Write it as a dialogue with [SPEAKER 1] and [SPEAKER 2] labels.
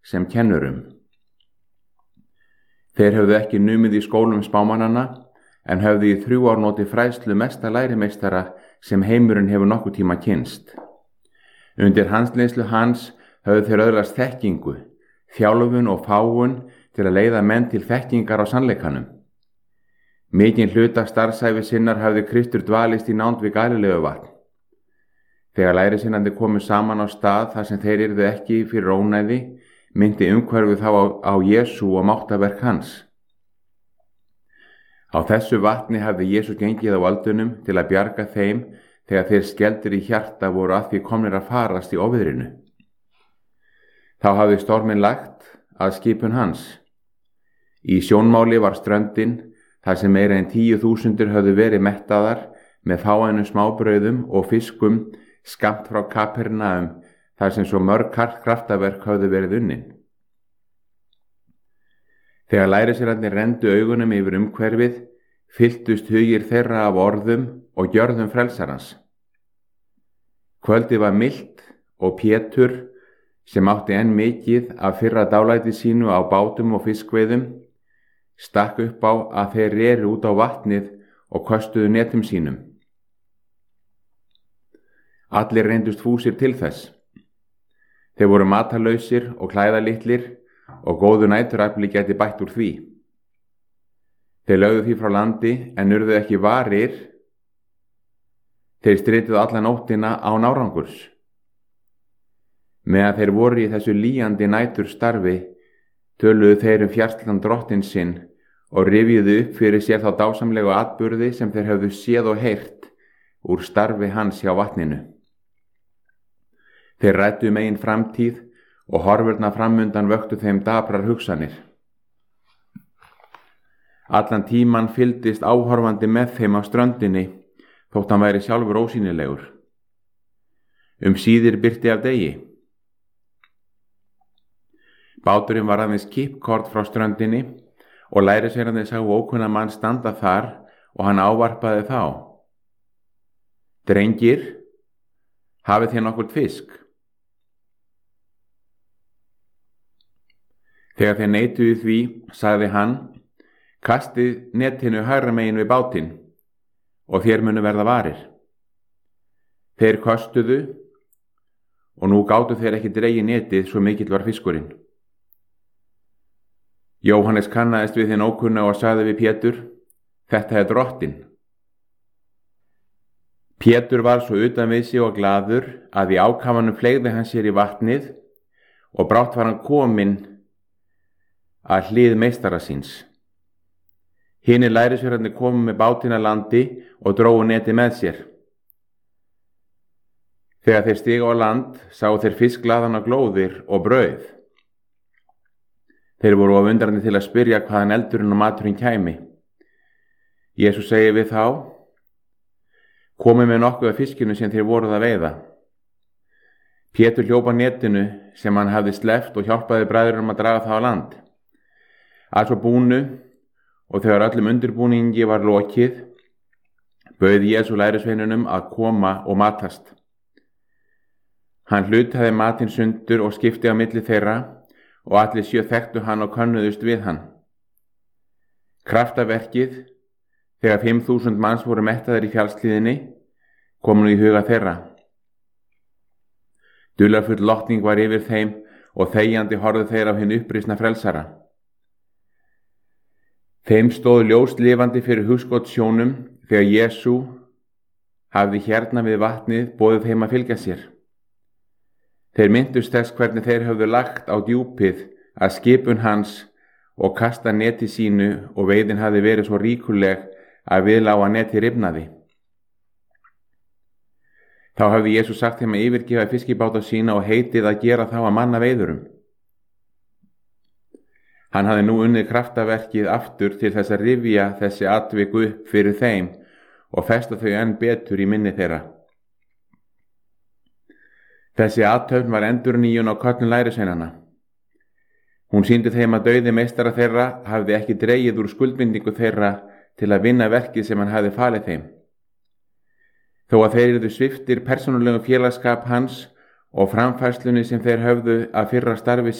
[SPEAKER 1] sem kennurum. Þeir höfðu ekki numið í skólum spámannanna, en höfðu í 3 ár notið fræðslu mesta lærimeistara sem heimurinn hefur nokkuð tíma kynnst. Undir handleiðslu hans höfðu þeir öðlast þekkingu, þjálfun og fágun til að leiða menn til þekkingar á sannleikanum. Mikinn hluta starfsævi sinnar hafði Kristur dvalist í nánd við Galileuvatn. Þegar lærisveinarnir komu saman á stað þar sem þeir yrðu ekki fyrir ónæði, myndi umhverfið þá á Jesú og máttaverk hans. Á þessu vatni hafði Jesús gengið á öldunum til að bjarga þeim þegar þeir skeldir í hjarta voru að því komnir að farast í óveðrinu. Þá hafði storminn lagt að skipun hans. Í sjónmáli var ströndin, þar sem meira en 10.000 höfðu verið mettaðar með fáeinum smábrauðum og fiskum skammt frá Kapernaum, þar sem svo mörg kraftaverk höfðu verið unnin. Þegar lærisveinarnir renndu augunum yfir umhverfið, fylltust hugir þeirra af orðum og gjörðum frelsarans. Kvöldið var milt og Pétur, sem átti enn mikið af fyrra dálæti sínu á bátum og fiskveiðum, stakk upp á að þeir reru út á vatnið og köstuðu netum sínum. Allir reyndust fúsir til þess. Þeir voru matarlausir og klæðalitlir og góðu næturafli gæti bætt úr því. Þeir lögðu því frá landi en urðu ekki varir. Þeir strituðu alla nóttina án árangurs. Meðan þeir voru í þessu lýjandi næturstarfi, töluðu þeir fjarslan Drottins sinn og rifjuðu upp fyrir sér þá dásamlegu atburði sem þeir höfðu séð og heyrt úr starfi hans hjá vatninu. Þeir ræddu eigin framtíð og horfurnar framundan vöktu þeim daprar hugsanir. Allan tíman fylgdist áhorfandi með þeim á ströndinni, þótt hann væri sjálfur ósýnilegur. Síðir birti af degi. Báturinn var aðeins kippkort frá ströndinni og lærisveinarnir sáu ókunna mann standa þar og hann ávarpaði þá. Drengir, hafið þér nokkurn fisk? Þegar þeir neituðu því, sagði hann, kastið netinu hægra megin við bátinn og þér munu verða varir. Þeir köstuðu og nú gátu þeir ekki dregið netið, svo mikill var fiskurinn. Jóhannes kannaðist við hinn ókunna og sagði við Pétur, þetta er Drottinn. Pétur var svo utan við sig og glaður að í ákafanum fleygði hann sér í vatnið og brátt var hann kominn að hlið meistara síns. Hinir lærisveinarnir komu með bátinn að landi og drógu netið með sér. Þegar þeir stigu á land, sáu þeir fiskglaðana glóðir og brauð. Þeir voru of undrandi til að spyrja hvaðan eldurinn og maturinn kæmi. Jesús segi við þá, komið með nokkuð af fiskinu sem þeir voruð að veiða. Pétur hljóp á netinu sem hann hafði sleppt og hjálpaði bræðrunum að draga það á land. Að svo búnu og þegar öllum undirbúningi var lokið, bauð Jesú lærisveinunum að koma og matast. Hann hlutaði matinn sundur og skipti á milli þeirra og allir 7 þekktu hann og könnuðust við hann. Kraftaverkið, þegar 5.000 manns voru mettaðir í fjallshlíðinni, kom nú í huga þeirra. Dularfull lotning var yfir þeim og þegjandi horfðu þeir á hinn upprisna frelsara. Þeim stóð ljóst lifandi fyrir hugskotssjónum þegar Jesú hafði hérna við vatnið boðið þeim að fylgja sér. Þeir minntust þess hvernig þeir höfðu lagt á djúpið að skipun hans og kasta neti sínu og veiðin hafði verið svo ríkuleg að viðlága neti rifnaði. Þá hafði Jesús sagt þeim að yfirgefa fiskibáta sína og heitið að gera þá að manna veiðurum. Hann hafði nú unnið kraftaverkið aftur til þess að rifja þessi atvik upp fyrir þeim og festa þau enn betur í minni þeirra. Þessi athöfn var endurnýjun á köllun lærisveinanna. Hún sýndi þeim að dauði meistara þeirra hafði ekki dregið úr skuldbindingu þeirra til að vinna verkið sem hann hafði falið þeim. Þó að þeir yrðu sviptir persónulegum félagsskap hans og framfærslunni sem þeir höfðu að fyrra starfi